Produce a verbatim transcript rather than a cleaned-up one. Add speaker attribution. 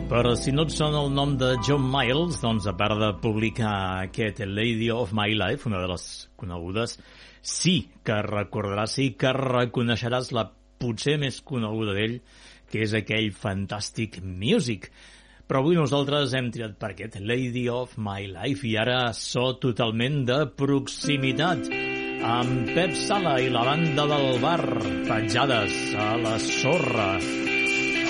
Speaker 1: Però si no et sona el nom de John Miles, doncs a part de publicar aquest Lady of My Life, una de les conegudes, sí que recordaràs, sí que reconeixeràs la potser més coneguda d'ell, que és aquell fantàstic Music. Però avui nosaltres hem tirat per aquest Lady of My Life i ara so totalment de proximitat amb Pep Sala i la banda del bar, petjades a la sorra.